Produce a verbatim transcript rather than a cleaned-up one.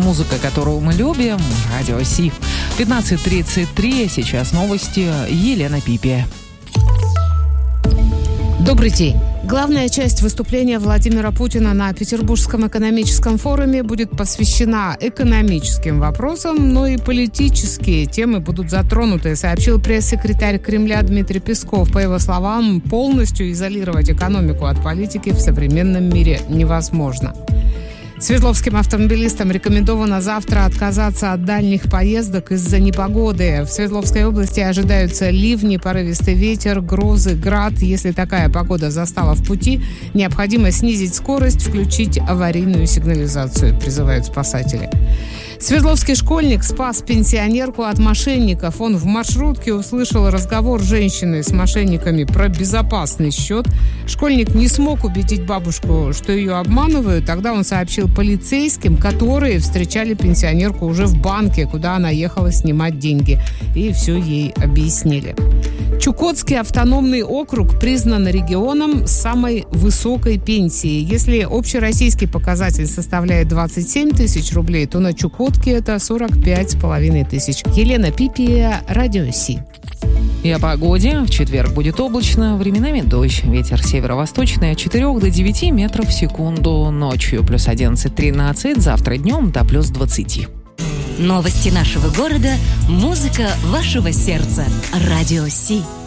музыка, которую мы любим. Радио Си. пятнадцать тридцать три. Сейчас новости. Елена Пипи. Добрый день. Главная часть выступления Владимира Путина на Петербургском экономическом форуме будет посвящена экономическим вопросам, но и политические темы будут затронуты, сообщил пресс-секретарь Кремля Дмитрий Песков. По его словам, полностью изолировать экономику от политики в современном мире невозможно. Свердловским автомобилистам рекомендовано завтра отказаться от дальних поездок из-за непогоды. В Свердловской области ожидаются ливни, порывистый ветер, грозы, град. Если такая погода застала в пути, необходимо снизить скорость, включить аварийную сигнализацию, призывают спасатели. Свердловский школьник спас пенсионерку от мошенников. Он в маршрутке услышал разговор женщины с мошенниками про безопасный счет. Школьник не смог убедить бабушку, что ее обманывают. Тогда он сообщил полицейским, которые встречали пенсионерку уже в банке, куда она ехала снимать деньги. И все ей объяснили. Чукотский автономный округ признан регионом с самой высокой пенсией. Если общероссийский показатель составляет двадцать семь тысяч рублей, то на Чукотке это сорок пять с половиной тысяч. Елена Пипи, Радио Си. И о погоде. В четверг будет облачно, временами дождь. Ветер северо-восточный от четырёх до девяти метров в секунду. Ночью плюс одиннадцать тринадцать, завтра днем до плюс двадцати. Новости нашего города, музыка вашего сердца. Радио Си.